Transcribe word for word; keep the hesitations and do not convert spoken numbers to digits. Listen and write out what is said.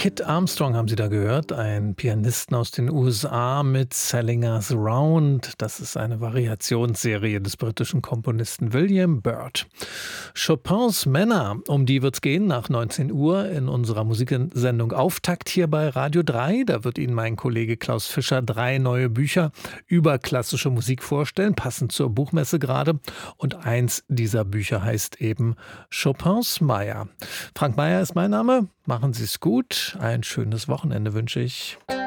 Kit Armstrong haben Sie da gehört, ein Pianisten aus den U S A mit Selling Us Round. Das ist eine Variationsserie des britischen Komponisten William Byrd. Chopins Männer, um die wird's gehen nach neunzehn Uhr in unserer Musiksendung Auftakt hier bei Radio drei. Da wird Ihnen mein Kollege Klaus Fischer drei neue Bücher über klassische Musik vorstellen, passend zur Buchmesse gerade. Und eins dieser Bücher heißt eben Chopins Meier. Frank Meyer ist mein Name. Machen Sie es gut. Ein schönes Wochenende wünsche ich.